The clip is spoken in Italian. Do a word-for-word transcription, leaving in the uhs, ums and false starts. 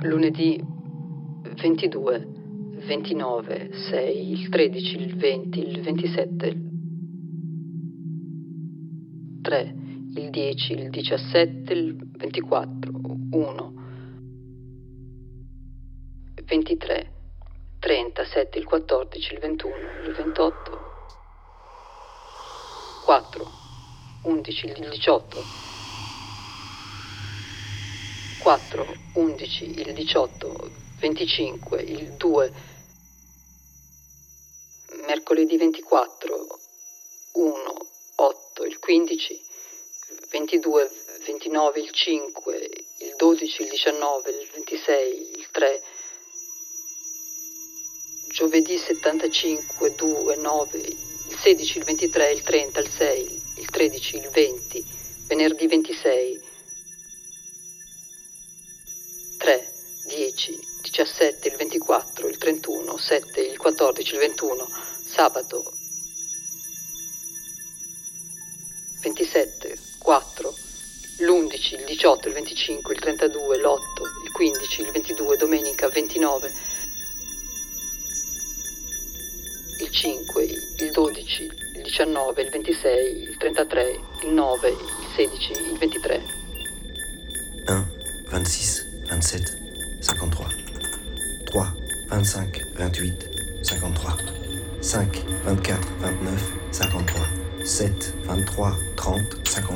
lunedì ventidue, ventinove, sei, il tredici, il venti, il ventisette, il tre, il dieci, il diciassette, il ventiquattro, uno, ventitré, trentasette, il quattordici, il ventuno, il ventotto, quattro, undici, il diciotto, quattro, undici, il diciotto, venticinque, il due, mercoledì ventiquattro, uno, otto, il quindici, ventidue, ventinove, il cinque, il dodici, il diciannove, il ventisei, il tre, giovedì settantacinque, due, nove, il sedici, il ventitré, il trenta, il sei, il tredici, il venti, venerdì ventisei, tre, dieci, diciassette, il ventiquattro, il trentuno, sette, il quattordici, il ventuno, sabato ventisette, quattro, l'undici, il diciotto, il venticinque, il trentadue, l'otto, il quindici, il ventidue, domenica ventinove, il cinque, il dodici, il diciannove, il ventisei, il trentatré, il nove, il sedici, il ventitré. un, vingt-six, vingt-sept, cinquante-trois. trois, vingt-cinq, vingt-huit, cinquante-trois. cinq, vingt-quatre, vingt-neuf, cinquante-trois. sept, vingt-trois, trente, cinquante-trois.